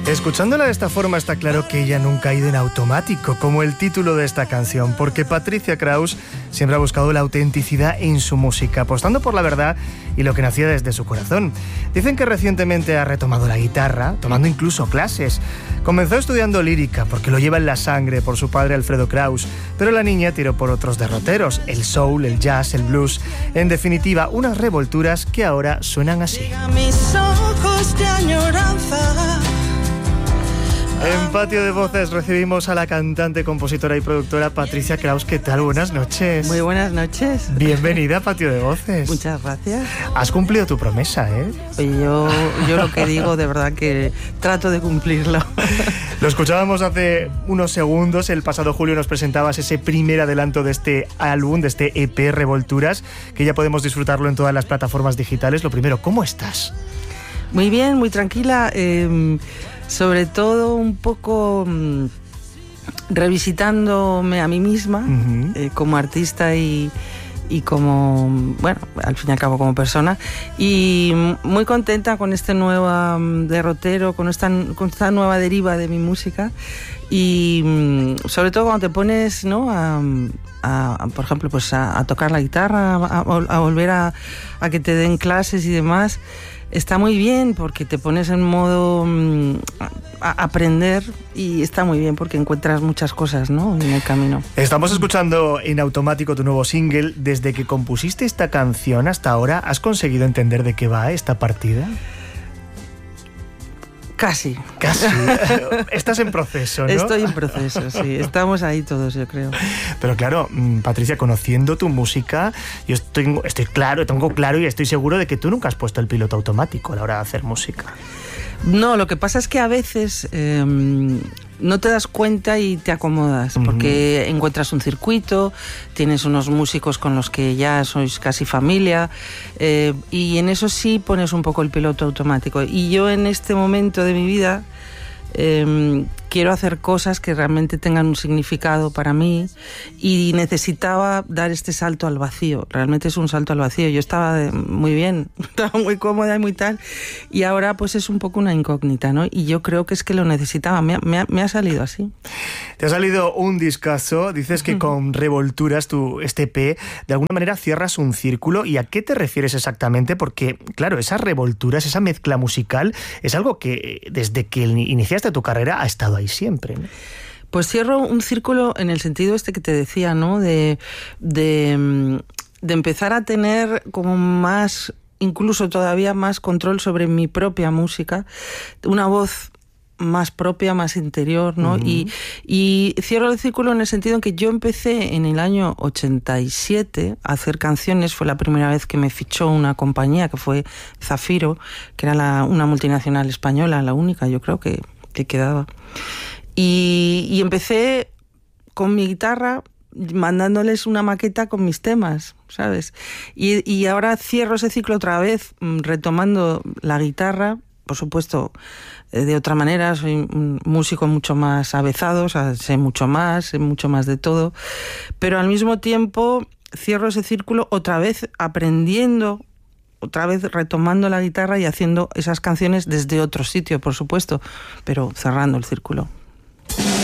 Escuchándola de esta forma está claro que ella nunca ha ido en automático, como el título de esta canción, porque Patricia Kraus siempre ha buscado la autenticidad en su música, apostando por la verdad y lo que nacía desde su corazón. Dicen que recientemente ha retomado la guitarra, tomando incluso clases. Comenzó estudiando lírica, porque lo lleva en la sangre por su padre Alfredo Kraus, pero la niña tiró por otros derroteros, el soul, el jazz, el blues. En definitiva, unas revolturas que ahora suenan así. Mis ojos de añoranza. En Patio de Voces recibimos a la cantante, compositora y productora Patricia Kraus. ¿Qué tal? Buenas noches. Muy buenas noches. Bienvenida a Patio de Voces. Muchas gracias. Has cumplido tu promesa, ¿eh? Oye, yo lo que digo, de verdad que trato de cumplirlo. Lo escuchábamos hace unos segundos. El pasado julio nos presentabas ese primer adelanto de este álbum, de este EP Revolturas, que ya podemos disfrutarlo en todas las plataformas digitales. Lo primero, ¿cómo estás? Muy bien, muy tranquila. Sobre todo un poco revisitándome a mí misma como artista y como, bueno, al fin y al cabo como persona, y muy contenta con este nuevo derrotero, con esta nueva deriva de mi música, y sobre todo cuando te pones, ¿no?, por ejemplo, pues a tocar la guitarra, a volver a que te den clases y demás. Está muy bien porque te pones en modo a aprender, y está muy bien porque encuentras muchas cosas, ¿no?, en el camino. Estamos escuchando en automático tu nuevo single. Desde que compusiste esta canción hasta ahora, ¿has conseguido entender de qué va esta partida? Casi. Estás en proceso, ¿no? Estoy en proceso, sí. Estamos ahí todos, yo creo. Pero claro, Patricia, conociendo tu música, yo tengo claro y estoy seguro de que tú nunca has puesto el piloto automático a la hora de hacer música. No, lo que pasa es que a veces no te das cuenta y te acomodas, porque encuentras un circuito, tienes unos músicos con los que ya sois casi familia, y en eso sí pones un poco el piloto automático. Y yo en este momento de mi vida quiero hacer cosas que realmente tengan un significado para mí, y necesitaba dar este salto al vacío. Realmente es un salto al vacío. Yo estaba muy bien, estaba muy cómoda y muy tal, y ahora pues es un poco una incógnita, ¿no? Y yo creo que es que lo necesitaba. Me ha salido así. Te ha salido un discazo. Dices que con Revolturas, este EP, de alguna manera cierras un círculo. ¿Y a qué te refieres exactamente? Porque, claro, esas revolturas, esa mezcla musical, es algo que desde que iniciaste tu carrera ha estado ahí siempre, ¿no? Pues cierro un círculo en el sentido este que te decía, ¿no? De empezar a tener como más, incluso todavía más control sobre mi propia música, una voz más propia, más interior, ¿no? Y cierro el círculo en el sentido en que yo empecé en el año 87 a hacer canciones. Fue la primera vez que me fichó una compañía, que fue Zafiro, que era una multinacional española, la única, yo creo que quedaba. Y empecé con mi guitarra, mandándoles una maqueta con mis temas, ¿sabes? Y ahora cierro ese ciclo otra vez, retomando la guitarra, por supuesto, de otra manera. Soy un músico mucho más avezado, o sea, sé mucho más de todo, pero al mismo tiempo cierro ese círculo otra vez aprendiendo, otra vez retomando la guitarra y haciendo esas canciones desde otro sitio, por supuesto, pero cerrando el círculo.